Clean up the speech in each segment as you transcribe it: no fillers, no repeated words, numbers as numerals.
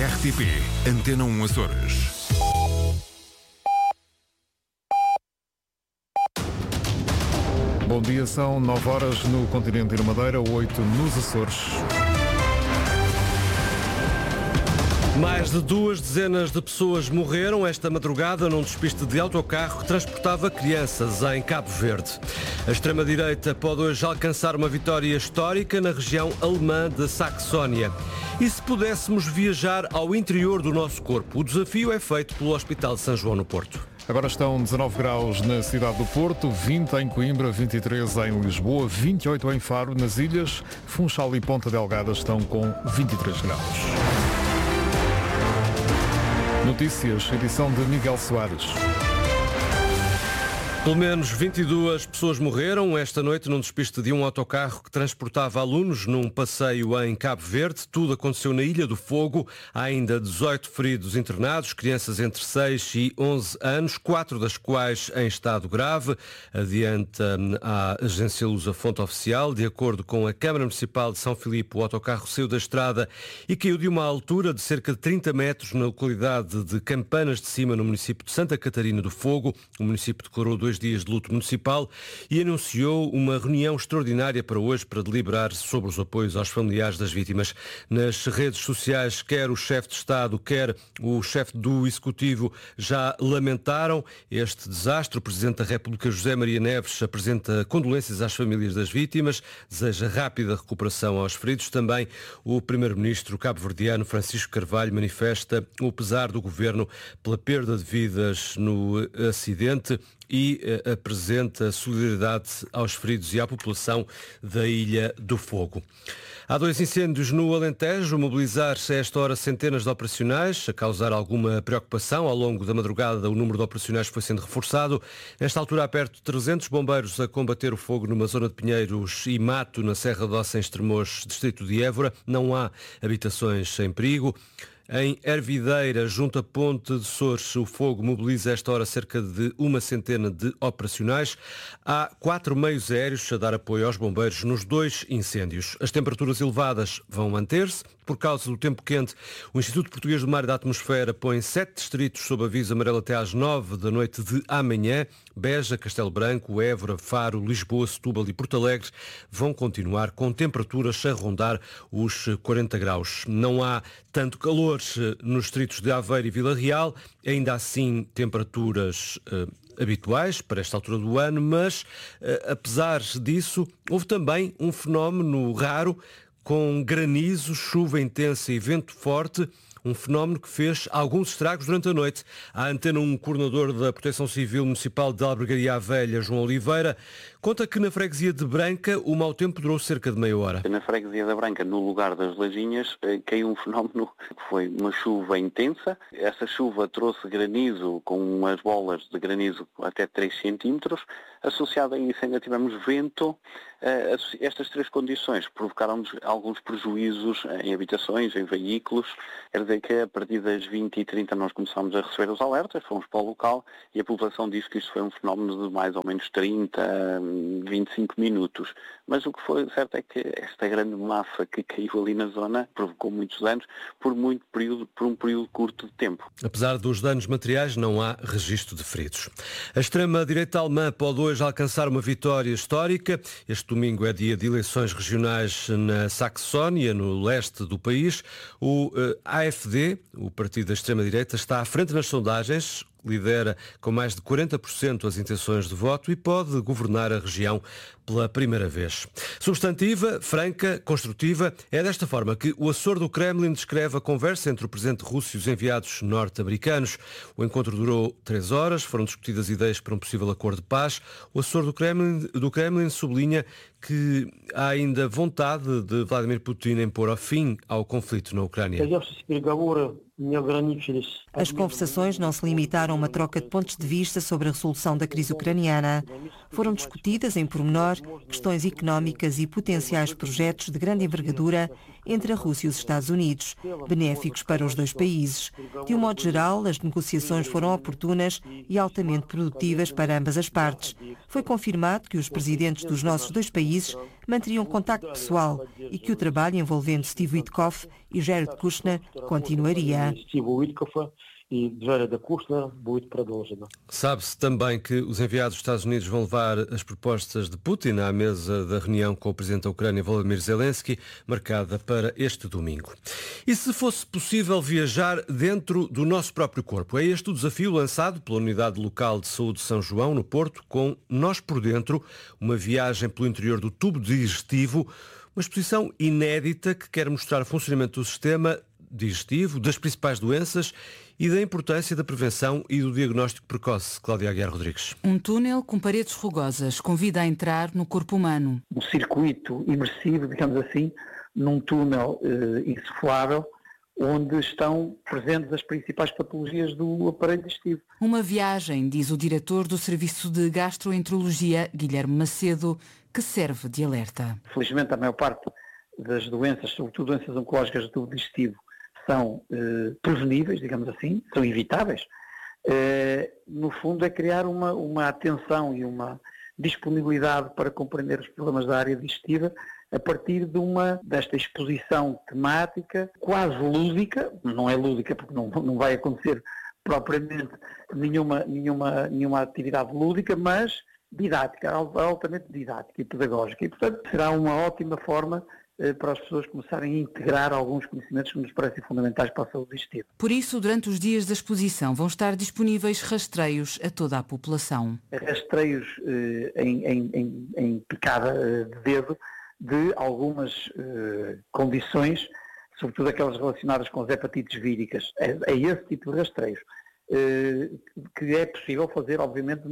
RTP Antena 1 Açores. Bom dia, são 9 horas no continente e na Madeira, 8 nos Açores. Mais de 2 dezenas de pessoas morreram esta madrugada num despiste de autocarro que transportava crianças em Cabo Verde. A extrema-direita pode hoje alcançar uma vitória histórica na região alemã de Saxónia. E se pudéssemos viajar ao interior do nosso corpo? O desafio é feito pelo Hospital de São João no Porto. Agora estão 19 graus na cidade do Porto, 20 em Coimbra, 23 em Lisboa, 28 em Faro. Nas ilhas, Funchal e Ponta Delgada estão com 23 graus. Notícias, edição de Miguel Soares. Pelo menos 22 pessoas morreram esta noite num despiste de um autocarro que transportava alunos num passeio em Cabo Verde. Tudo aconteceu na Ilha do Fogo. Há ainda 18 feridos internados, crianças entre 6 e 11 anos, 4 das quais em estado grave. Adianta a agência Lusa fonte oficial. De acordo com a Câmara Municipal de São Filipe, o autocarro saiu da estrada e caiu de uma altura de cerca de 30 metros na localidade de Campanas de Cima, no município de Santa Catarina do Fogo. O município declarou 2 dias de luto municipal e anunciou uma reunião extraordinária para hoje para deliberar sobre os apoios aos familiares das vítimas. Nas redes sociais, quer o chefe de Estado, quer o chefe do Executivo já lamentaram este desastre. O Presidente da República, José Maria Neves, apresenta condolências às famílias das vítimas, deseja rápida recuperação aos feridos. Também o Primeiro-Ministro cabo-verdiano, Francisco Carvalho, manifesta o pesar do Governo pela perda de vidas no acidente e apresenta solidariedade aos feridos e à população da Ilha do Fogo. Há 2 incêndios no Alentejo, mobilizar-se a esta hora centenas de operacionais, a causar alguma preocupação. Ao longo da madrugada, o número de operacionais foi sendo reforçado. Nesta altura, há perto de 300 bombeiros a combater o fogo numa zona de Pinheiros e Mato, na Serra de Ossa, em Estremoz, distrito de Évora. Não há habitações em perigo. Em Hervideira, junto à Ponte de Sores, o fogo mobiliza a esta hora cerca de 100 de operacionais. Há 4 meios aéreos a dar apoio aos bombeiros nos 2 incêndios. As temperaturas elevadas vão manter-se. Por causa do tempo quente, o Instituto Português do Mar e da Atmosfera põe 7 distritos sob aviso amarelo até às 9 da noite de amanhã. Beja, Castelo Branco, Évora, Faro, Lisboa, Setúbal e Porto Alegre vão continuar com temperaturas a rondar os 40 graus. Não há tanto calor nos distritos de Aveiro e Vila Real, ainda assim temperaturas habituais para esta altura do ano, mas apesar disso, houve também um fenómeno raro com granizo, chuva intensa e vento forte, um fenómeno que fez alguns estragos durante a noite. À Antena 1, coordenador da Proteção Civil Municipal de Albergaria à Velha, João Oliveira, conta que na freguesia de Branca o mau tempo durou cerca de meia hora. Na freguesia da Branca, no lugar das Lajinhas, caiu um fenómeno que foi uma chuva intensa. Essa chuva trouxe granizo com umas bolas de granizo até 3 centímetros. Associado a isso ainda tivemos vento. Estas 3 condições provocaram-nos alguns prejuízos em habitações, em veículos. Quer dizer que a partir das 20h30 nós começámos a receber os alertas, fomos para o local e a população disse que isto foi um fenómeno de mais ou menos 30, 25 minutos. Mas o que foi certo é que esta grande massa que caiu ali na zona provocou muitos danos por um período curto de tempo. Apesar dos danos materiais, não há registro de feridos. A extrema-direita alemã pode hoje alcançar uma vitória histórica. Este domingo é dia de eleições regionais na Saxónia, no leste do país. O AfD, o partido da extrema-direita, está à frente nas sondagens, lidera com mais de 40% as intenções de voto e pode governar a região pela primeira vez. Substantiva, franca, construtiva, é desta forma que o assessor do Kremlin descreve a conversa entre o presidente russo e os enviados norte-americanos. O encontro durou 3 horas, foram discutidas ideias para um possível acordo de paz. O assessor do Kremlin sublinha que há ainda vontade de Vladimir Putin em pôr ao fim ao conflito na Ucrânia. As conversações não se limitaram a uma troca de pontos de vista sobre a resolução da crise ucraniana. Foram discutidas em pormenor questões económicas e potenciais projetos de grande envergadura entre a Rússia e os Estados Unidos, benéficos para os 2 países. De um modo geral, as negociações foram oportunas e altamente produtivas para ambas as partes. Foi confirmado que os presidentes dos nossos 2 países manteriam contacto pessoal e que o trabalho envolvendo Steve Witkoff e Jared Kushner continuaria. Sabe-se também que os enviados dos Estados Unidos vão levar as propostas de Putin à mesa da reunião com o presidente da Ucrânia, Volodymyr Zelensky, marcada para este domingo. E se fosse possível viajar dentro do nosso próprio corpo? É este o desafio lançado pela Unidade Local de Saúde de São João, no Porto, com Nós por Dentro, uma viagem pelo interior do tubo digestivo, uma exposição inédita que quer mostrar o funcionamento do sistema digestivo, das principais doenças e da importância da prevenção e do diagnóstico precoce. Cláudia Aguiar Rodrigues. Um túnel com paredes rugosas convida a entrar no corpo humano. Um circuito imersivo, digamos assim, num túnel insuflável, onde estão presentes as principais patologias do aparelho digestivo. Uma viagem, diz o diretor do Serviço de Gastroenterologia, Guilherme Macedo, que serve de alerta. Felizmente, a maior parte das doenças, sobretudo doenças oncológicas do tubo digestivo, são preveníveis, digamos assim, são evitáveis. No fundo, é criar uma atenção e uma disponibilidade para compreender os problemas da área digestiva a partir desta exposição temática quase lúdica, não é lúdica porque não vai acontecer propriamente nenhuma atividade lúdica, mas didática, altamente didática e pedagógica. E, portanto, será uma ótima forma para as pessoas começarem a integrar alguns conhecimentos que nos parecem fundamentais para a saúde digestiva. Por isso, durante os dias da exposição, vão estar disponíveis rastreios a toda a população. Rastreios em picada de dedo de algumas condições, sobretudo aquelas relacionadas com as hepatites víricas. É esse tipo de rastreios que é possível fazer, obviamente,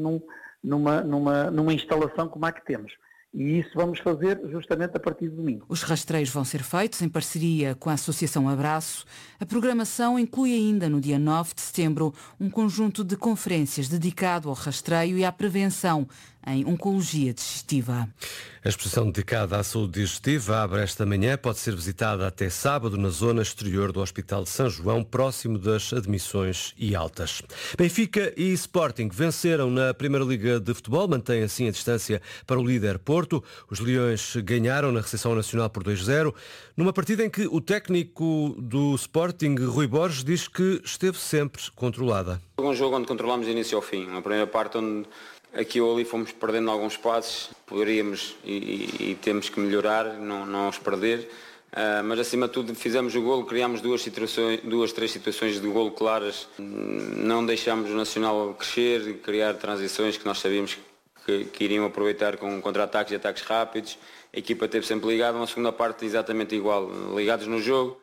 numa instalação como a que temos. E isso vamos fazer justamente a partir de domingo. Os rastreios vão ser feitos em parceria com a Associação Abraço. A programação inclui ainda, no dia 9 de setembro, um conjunto de conferências dedicado ao rastreio e à prevenção em oncologia digestiva. A exposição dedicada à saúde digestiva abre esta manhã, pode ser visitada até sábado na zona exterior do Hospital de São João, próximo das admissões e altas. Benfica e Sporting venceram na Primeira Liga de Futebol, mantém assim a distância para o líder Porto. Os Leões ganharam na recepção nacional por 2-0, numa partida em que o técnico do Sporting, Rui Borges, diz que esteve sempre controlada. Um jogo onde controlamos de início ao fim. Uma primeira parte onde aqui ou ali fomos perdendo alguns passos, poderíamos e temos que melhorar, não os perder, mas acima de tudo fizemos o golo, criámos três situações de golo claras, não deixámos o Nacional crescer, criar transições que nós sabíamos que iriam aproveitar com contra-ataques e ataques rápidos. A equipa esteve sempre ligada, uma segunda parte exatamente igual, ligados no jogo.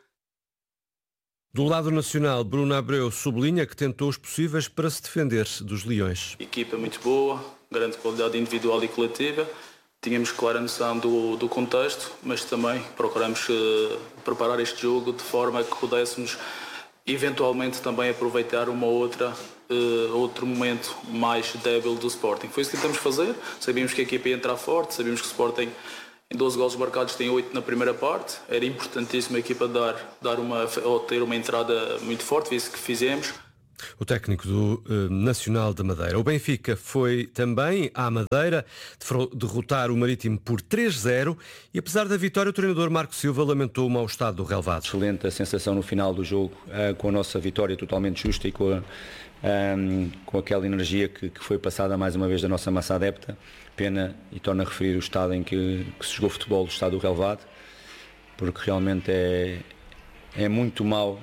Do lado nacional, Bruno Abreu sublinha que tentou os possíveis para se defender dos Leões. Equipa muito boa, grande qualidade individual e coletiva. Tínhamos clara noção do contexto, mas também procuramos preparar este jogo de forma que pudéssemos eventualmente também aproveitar outro momento mais débil do Sporting. Foi isso que tentamos fazer. Sabíamos que a equipa ia entrar forte, sabíamos que o Sporting em 12 golos marcados tem 8 na primeira parte. Era importantíssimo a equipa ter uma entrada muito forte, foi isso que fizemos. O técnico do Nacional da Madeira. O Benfica foi também à Madeira derrotar o Marítimo por 3-0 e apesar da vitória o treinador Marco Silva lamentou o mau estado do relvado. Excelente a sensação no final do jogo, com a nossa vitória totalmente justa e com aquela energia que foi passada mais uma vez da nossa massa adepta. Pena, e torno a referir o estado em que se jogou futebol, o estado do relvado, porque realmente é muito mau.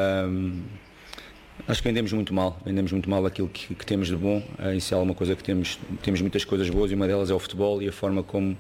Acho que vendemos muito mal aquilo que temos de bom. Isso é alguma coisa que temos muitas coisas boas e uma delas é o futebol e a forma como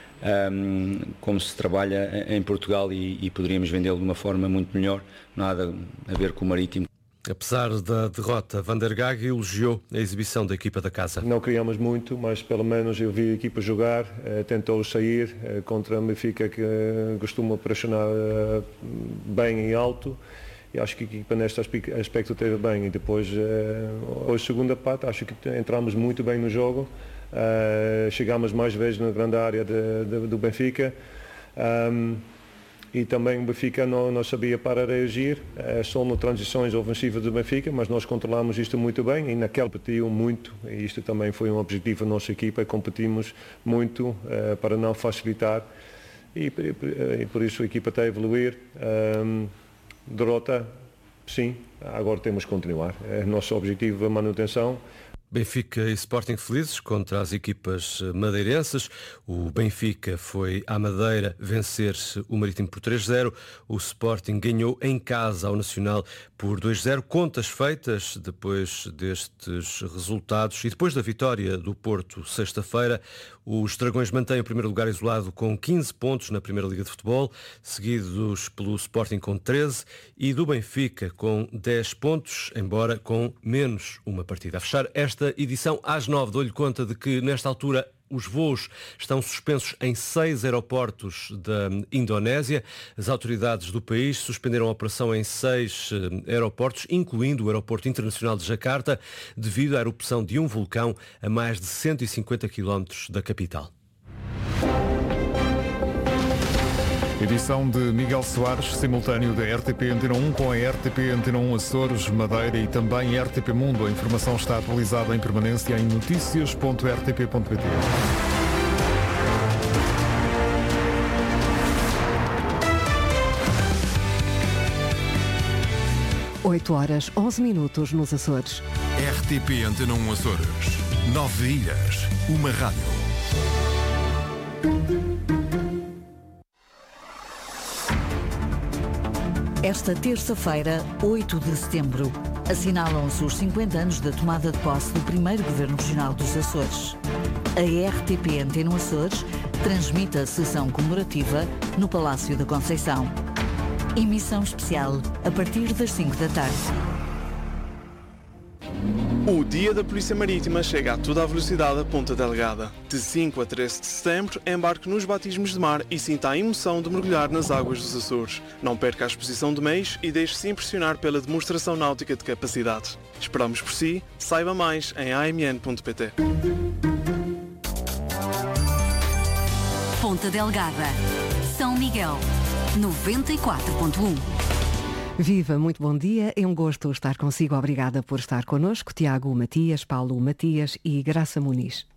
se trabalha em Portugal e poderíamos vendê-lo de uma forma muito melhor, nada a ver com o Marítimo. Apesar da derrota, Van der Gaag elogiou a exibição da equipa da casa. Não criamos muito, mas pelo menos eu vi a equipa jogar, tentou sair contra a Benfica que costuma pressionar bem e alto. E acho que a equipa neste aspecto teve bem. E depois, hoje, segunda parte, acho que entramos muito bem no jogo. Chegámos mais vezes na grande área do Benfica. E também o Benfica não sabia para reagir, só nas transições ofensivas do Benfica, mas nós controlamos isto muito bem e naquele competiu muito, e isto também foi um objetivo da nossa equipa, competimos muito para não facilitar e por isso a equipa está a evoluir. Derrota, sim, agora temos que continuar. Nosso objetivo é a manutenção. Benfica e Sporting felizes contra as equipas madeirenses. O Benfica foi à Madeira vencer o Marítimo por 3-0. O Sporting ganhou em casa ao Nacional por 2-0. Contas feitas depois destes resultados e depois da vitória do Porto sexta-feira. Os Dragões mantêm o primeiro lugar isolado com 15 pontos na Primeira Liga de Futebol, seguidos pelo Sporting com 13 e do Benfica com 10 pontos, embora com menos uma partida. A fechar esta edição às 9, dou-lhe conta de que nesta altura os voos estão suspensos em 6 aeroportos da Indonésia. As autoridades do país suspenderam a operação em 6 aeroportos, incluindo o Aeroporto Internacional de Jacarta, devido à erupção de um vulcão a mais de 150 km da capital. Edição de Miguel Soares, simultâneo da RTP Antena 1 com a RTP Antena 1 Açores, Madeira e também RTP Mundo. A informação está atualizada em permanência em noticias.rtp.pt. 8h11 nos Açores. RTP Antena 1 Açores. 9 ilhas, uma rádio. Esta terça-feira, 8 de setembro, assinalam-se os 50 anos da tomada de posse do primeiro Governo Regional dos Açores. A RTP Antena Açores transmite a sessão comemorativa no Palácio da Conceição. Emissão especial a partir das 5 da tarde. O Dia da Polícia Marítima chega a toda a velocidade a Ponta Delgada. De 5 a 13 de setembro, embarque nos batismos de mar e sinta a emoção de mergulhar nas águas dos Açores. Não perca a exposição de meios e deixe-se impressionar pela demonstração náutica de capacidade. Esperamos por si. Saiba mais em amn.pt. Ponta Delgada, São Miguel, 94.1. Viva, muito bom dia. É um gosto estar consigo. Obrigada por estar connosco. Tiago Matias, Paulo Matias e Graça Muniz.